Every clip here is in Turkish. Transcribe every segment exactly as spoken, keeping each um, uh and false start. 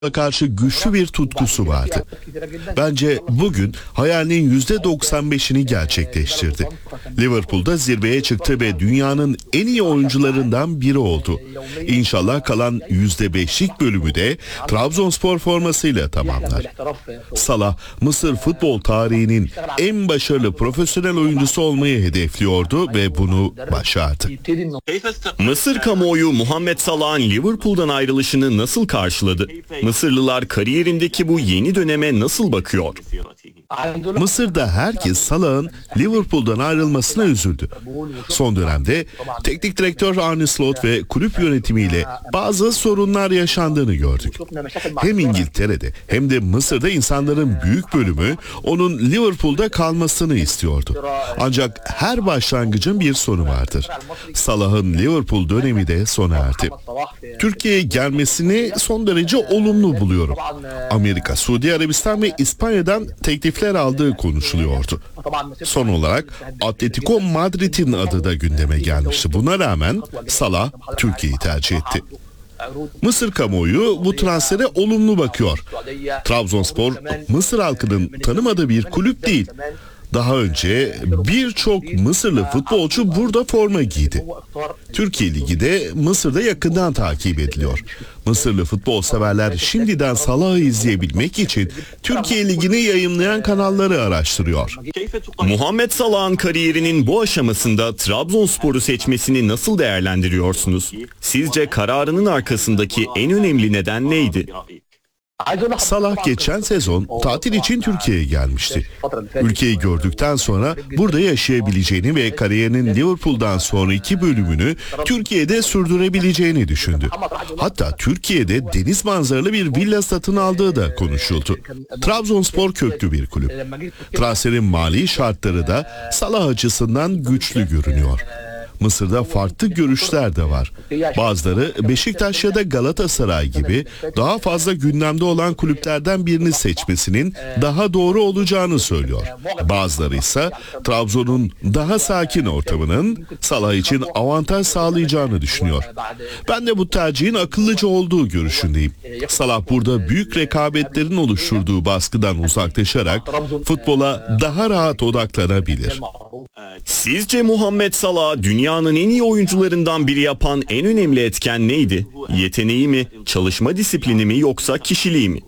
karşı güçlü bir tutkusu vardı. Bence bugün hayalinin yüzde doksan beşini gerçekleştirdi. Liverpool'da zirveye çıktı ve dünyanın en iyi oyuncularından biri oldu. İnşallah kalan yüzde beşlik bölümü de Trabzonspor formasıyla tamamlar. Salah, Mısır futbol tarihinin en başarılı profesyonel oyuncusu olmayı hedefliyordu ve bunu başardı. Mısır kamuoyu Muhammed Salah'ın Liverpool'dan ayrılışını nasıl karşıladı? Mısırlılar kariyerindeki bu yeni döneme nasıl bakıyor? Mısır'da herkes Salah'ın Liverpool'dan ayrılmasına üzüldü. Son dönemde teknik direktör Arne Slot ve kulüp yönetimiyle bazı sorunlar yaşandığını gördük. Hem İngiltere'de hem de Mısır'da insanların büyük bölümü onun Liverpool'da kalmasını istiyordu. Ancak her başlangıcın bir sonu vardır. Salah'ın Liverpool dönemi de sona erdi. Türkiye'ye gelmesini son derece olumlu buluyorum. Amerika, Suudi Arabistan ve İspanya'dan teklifler aldığı konuşuluyordu. Son olarak Atletico Madrid'in adı da gündeme gelmişti. Buna rağmen Salah Türkiye'yi tercih etti. Mısır kamuoyu bu transfere olumlu bakıyor. Trabzonspor, Mısır halkının tanımadığı bir kulüp değil. Daha önce birçok Mısırlı futbolcu burada forma giydi. Türkiye Ligi de Mısır'da yakından takip ediliyor. Mısırlı futbol severler şimdiden Salah'ı izleyebilmek için Türkiye Ligi'ni yayımlayan kanalları araştırıyor. Muhammed Salah'ın kariyerinin bu aşamasında Trabzonspor'u seçmesini nasıl değerlendiriyorsunuz? Sizce kararının arkasındaki en önemli neden neydi? Salah geçen sezon tatil için Türkiye'ye gelmişti. Ülkeyi gördükten sonra burada yaşayabileceğini ve kariyerinin Liverpool'dan sonraki bölümünü Türkiye'de sürdürebileceğini düşündü. Hatta Türkiye'de deniz manzaralı bir villa satın aldığı da konuşuldu. Trabzonspor köklü bir kulüp. Transferin mali şartları da Salah açısından güçlü görünüyor. Mısır'da farklı görüşler de var. Bazıları Beşiktaş ya da Galatasaray gibi daha fazla gündemde olan kulüplerden birini seçmesinin daha doğru olacağını söylüyor. Bazıları ise Trabzon'un daha sakin ortamının Salah için avantaj sağlayacağını düşünüyor. Ben de bu tercihin akıllıca olduğu görüşündeyim. Salah burada büyük rekabetlerin oluşturduğu baskıdan uzaklaşarak futbola daha rahat odaklanabilir. Sizce Muhammed Salah dünyanın en iyi oyuncularından biri yapan en önemli etken neydi? Yeteneği mi, çalışma disiplini mi yoksa kişiliği mi?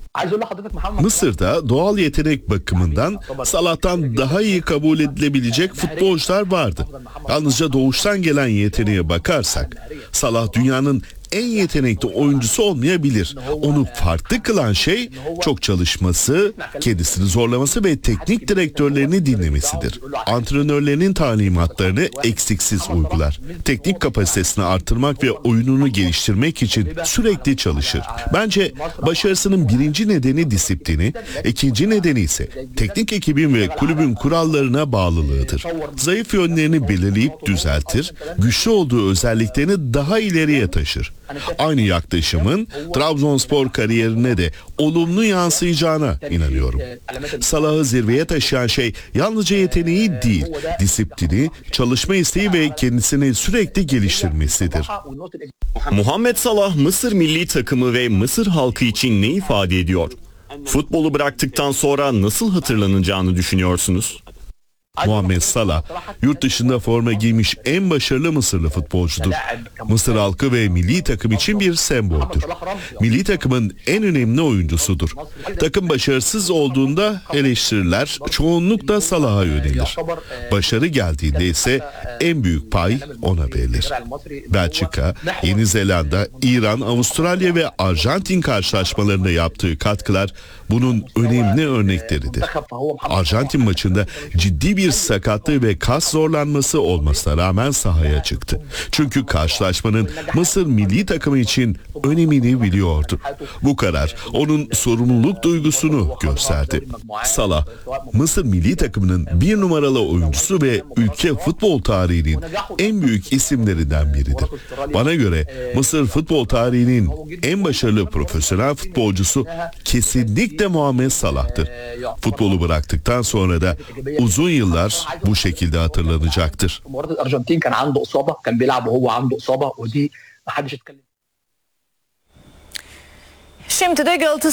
Mısır'da doğal yetenek bakımından Salah'tan daha iyi kabul edilebilecek futbolcular vardı. Yalnızca doğuştan gelen yeteneğe bakarsak Salah dünyanın en yetenekli oyuncusu olmayabilir. Onu farklı kılan şey çok çalışması, kendisini zorlaması ve teknik direktörlerini dinlemesidir. Antrenörlerinin talimatlarını eksiksiz uygular. Teknik kapasitesini artırmak ve oyununu geliştirmek için sürekli çalışır. Bence başarısının birinci nedeni disiplini, ikinci nedeni ise teknik ekibin ve kulübün kurallarına bağlılığıdır. Zayıf yönlerini belirleyip düzeltir, güçlü olduğu özelliklerini daha ileriye taşır. Aynı yaklaşımın Trabzonspor kariyerine de olumlu yansıyacağına inanıyorum. Salah'ı zirveye taşıyan şey yalnızca yeteneği değil, disiplini, çalışma isteği ve kendisini sürekli geliştirmesidir. Muhammed Salah Mısır milli takımı ve Mısır halkı için ne ifade ediyor? Futbolu bıraktıktan sonra nasıl hatırlanacağını düşünüyorsunuz? Muhammed Salah, yurt dışında forma giymiş en başarılı Mısırlı futbolcudur. Mısır halkı ve milli takım için bir semboldür. Milli takımın en önemli oyuncusudur. Takım başarısız olduğunda eleştiriler çoğunlukla Salah'a yönelir. Başarı geldiğinde ise en büyük pay ona verilir. Belçika, Yeni Zelanda, İran, Avustralya ve Arjantin karşılaşmalarında yaptığı katkılar bunun önemli örnekleridir. Arjantin maçında ciddi bir bir sakatlığı ve kas zorlanması olmasına rağmen sahaya çıktı. Çünkü karşılaşmanın Mısır milli takımı için önemini biliyordu. Bu karar onun sorumluluk duygusunu gösterdi. Salah, Mısır milli takımının bir numaralı oyuncusu ve ülke futbol tarihinin en büyük isimlerinden biridir. Bana göre Mısır futbol tarihinin en başarılı profesyonel futbolcusu kesinlikle Muhammed Salah'tır. Futbolu bıraktıktan sonra da uzun yıllar bu şekilde hatırlanacaktır. Şimdi de Galatasaray